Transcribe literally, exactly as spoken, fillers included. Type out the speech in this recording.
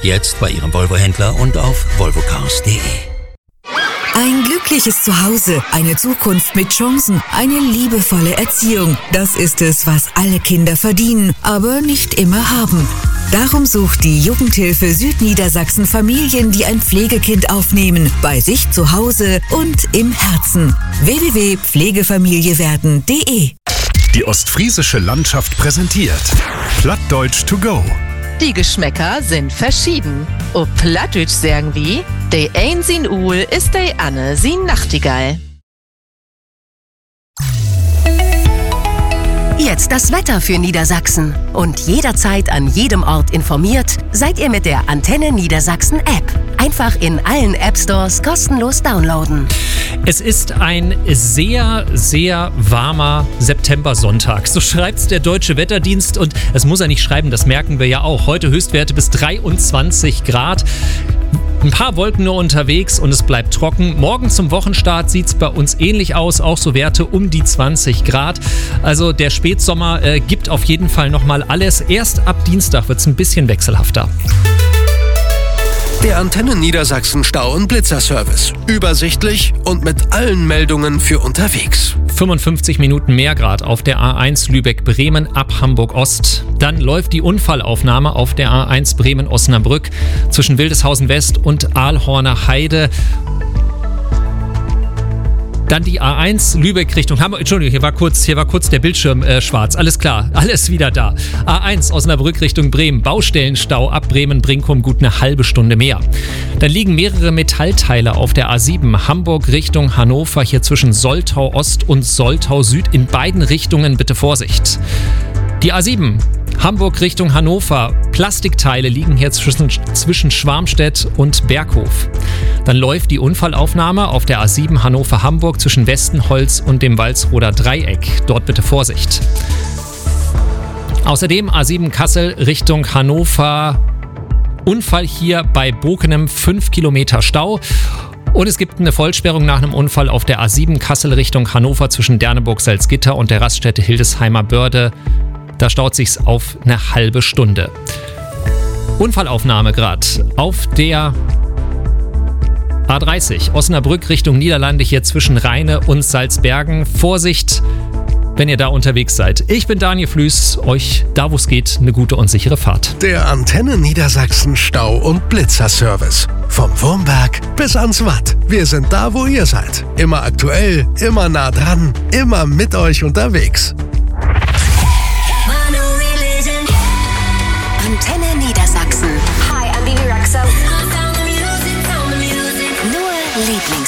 Jetzt bei Ihrem Volvo-Händler und auf volvocars punkt de. Ein glückliches Zuhause, eine Zukunft mit Chancen, eine liebevolle Erziehung. Das ist es, was alle Kinder verdienen, aber nicht immer haben. Darum sucht die Jugendhilfe Südniedersachsen Familien, die ein Pflegekind aufnehmen, bei sich zu Hause und im Herzen. w w w punkt pflegefamilie werden punkt de. Die ostfriesische Landschaft präsentiert Plattdeutsch to go. Die Geschmäcker sind verschieden. Ob Plattdeutsch sagen wie, de ein sin Uhl ist de Anne sin Nachtigall. Jetzt das Wetter für Niedersachsen. Und jederzeit an jedem Ort informiert, seid ihr mit der Antenne Niedersachsen App. Einfach in allen App Stores kostenlos downloaden. Es ist ein sehr, sehr warmer Septembersonntag. So schreibt's der Deutsche Wetterdienst und es muss er nicht schreiben, das merken wir ja auch. Heute Höchstwerte bis dreiundzwanzig Grad. Ein paar Wolken nur unterwegs und es bleibt trocken. Morgen zum Wochenstart sieht es bei uns ähnlich aus, auch so Werte um die zwanzig Grad. Also der Spätsommer äh, gibt auf jeden Fall nochmal alles. Erst ab Dienstag wird es ein bisschen wechselhafter. Der Antenne Niedersachsen Stau- und Blitzerservice. Übersichtlich und mit allen Meldungen für unterwegs. fünfundfünfzig Minuten mehr Grad auf der A eins Lübeck-Bremen ab Hamburg-Ost. Dann läuft die Unfallaufnahme auf der A eins Bremen-Osnabrück zwischen Wildeshausen West und Aalhorner Heide. Dann die A eins Lübeck Richtung Hamburg. Entschuldigung, hier war kurz, hier war kurz der Bildschirm äh, schwarz. Alles klar, alles wieder da. A eins Osnabrück Richtung Bremen. Baustellenstau ab Bremen-Brinkum gut eine halbe Stunde mehr. Dann liegen mehrere Metallteile auf der A sieben Hamburg Richtung Hannover. Hier zwischen Soltau Ost und Soltau Süd. In beiden Richtungen bitte Vorsicht. Die A sieben Hamburg Richtung Hannover. Plastikteile liegen hier zwischen, zwischen Schwarmstedt und Berghof. Dann läuft die Unfallaufnahme auf der A sieben Hannover-Hamburg zwischen Westenholz und dem Walsroder Dreieck. Dort bitte Vorsicht. Außerdem A sieben Kassel Richtung Hannover. Unfall hier bei Bokenem, fünf Kilometer Stau. Und es gibt eine Vollsperrung nach einem Unfall auf der A sieben Kassel Richtung Hannover zwischen Derneburg-Salzgitter und der Raststätte Hildesheimer Börde. Da staut sich's auf eine halbe Stunde. Unfallaufnahme gerade auf der A dreißig Osnabrück Richtung Niederlande hier zwischen Rheine und Salzbergen. Vorsicht, wenn ihr da unterwegs seid. Ich bin Daniel Flüß. Euch, da wo es geht, eine gute und sichere Fahrt. Der Antenne Niedersachsen Stau- und Blitzerservice. Vom Wurmberg bis ans Watt. Wir sind da, wo ihr seid. Immer aktuell, immer nah dran, immer mit euch unterwegs. Antenne Niedersachsen. Hi, I'm Bibi Rexha. Nur Lieblings.